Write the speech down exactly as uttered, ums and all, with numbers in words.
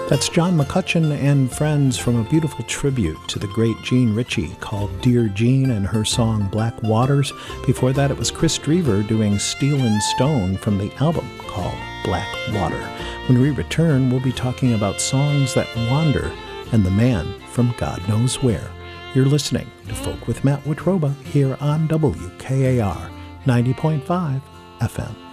That's John McCutcheon and Friends from a beautiful tribute to the great Jean Ritchie called Dear Jean and her song Black Waters. Before that, it was Chris Drever doing Steel and Stone from the album called Black Water. When we return, we'll be talking about songs that wander and the man from God knows where. You're listening to Folk with Matt Wittroba here on W K A R ninety point five F M.